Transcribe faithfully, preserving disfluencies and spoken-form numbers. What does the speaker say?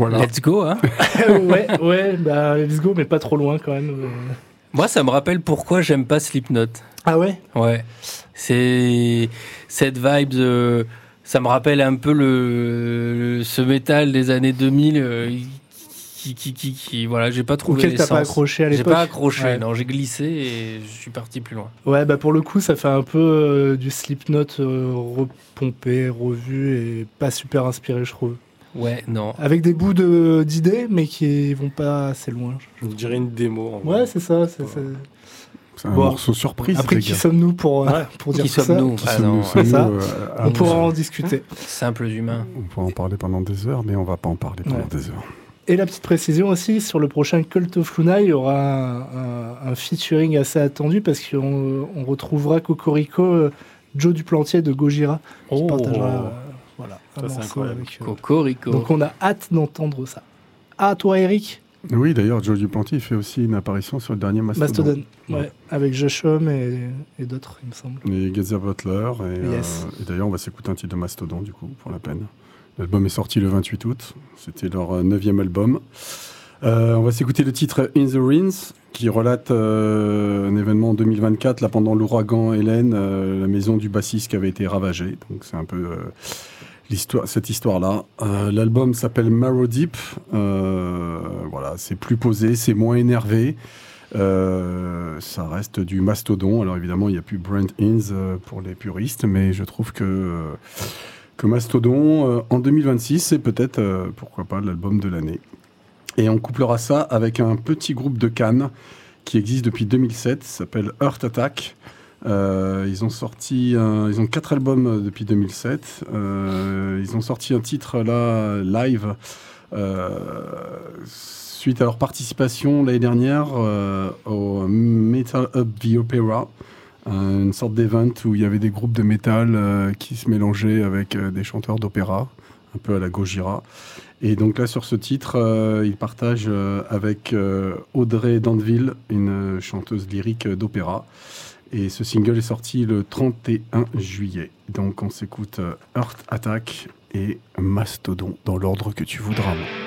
Voilà. Let's go, hein. ouais, ouais, bah let's go, mais pas trop loin quand même. Moi, ça me rappelle pourquoi j'aime pas Slipknot. Ah ouais. Ouais. C'est cette vibe de... Ça me rappelle un peu le, le ce métal des années deux mille euh, qui, qui, qui, qui, voilà, j'ai pas trouvé auquel l'essence. t'as pas accroché à l'époque. J'ai pas accroché, ouais. non, j'ai glissé et je suis parti plus loin. Ouais, bah pour le coup, ça fait un peu euh, du Slipknot euh, repompé, revu et pas super inspiré, je trouve. Ouais, non. Avec des bouts de, d'idées, mais qui vont pas assez loin. On dirait une démo. En Ouais, vrai. c'est ça. C'est, c'est... C'est un bon. morceau surprise. Après, qui sommes-nous pour, euh, pour dire qui tout ça sommes-nous Qui ah, sommes-nous, non, sommes-nous, ça. euh, On à- pourra en discuter. Simples humains. On pourra en parler pendant des heures, mais on va pas en parler pendant Ouais. des heures. Et la petite précision aussi, sur le prochain Cult of Luna, il y aura un, un, un featuring assez attendu parce qu'on on retrouvera Cocorico, euh, Joe Duplantier de Gojira, qui Oh. partagera euh, voilà, un Ça, c'est morceau incroyable. avec, euh, Cocorico. Donc on a hâte d'entendre ça. Ah, toi Eric, Oui, d'ailleurs, Joe Duplantier fait aussi une apparition sur le dernier Mastodon. Mastodon, ouais, Ouais. avec Joshua et, et d'autres, il me semble. Et Gezer Butler. Et, Yes. euh, et d'ailleurs, on va s'écouter un titre de Mastodon, du coup, pour la peine. L'album est sorti le vingt-huit août. C'était leur euh, neuvième album. Euh, on va s'écouter le titre In the Ruins, qui relate euh, un événement en deux mille vingt-quatre, là, pendant l'ouragan Hélène, euh, la maison du bassiste qui avait été ravagée. Donc, c'est un peu euh, l'histoire, cette histoire-là. Euh, l'album s'appelle Marrow Deep. Euh, voilà, c'est plus posé, c'est moins énervé. Euh, ça reste du Mastodon. Alors évidemment, il n'y a plus Brent Hinds euh, pour les puristes, mais je trouve que, euh, que Mastodon, euh, en deux mille vingt-six, c'est peut-être, euh, pourquoi pas, l'album de l'année. Et on couplera ça avec un petit groupe de Cannes qui existe depuis deux mille sept, ça s'appelle Heart Attack. Euh, ils ont sorti, un, ils ont quatre albums depuis deux mille sept. Euh, ils ont sorti un titre là live euh, suite à leur participation l'année dernière euh, au Metal Up the Opera, une sorte d'event où il y avait des groupes de métal euh, qui se mélangeaient avec euh, des chanteurs d'opéra, un peu à la Gojira. Et donc là, sur ce titre, euh, ils partagent euh, avec euh, Audrey Dandeville, une chanteuse lyrique d'opéra. Et ce single est sorti le trente et un juillet. Donc on s'écoute euh, Heart Attack et Mastodon dans l'ordre que tu voudras.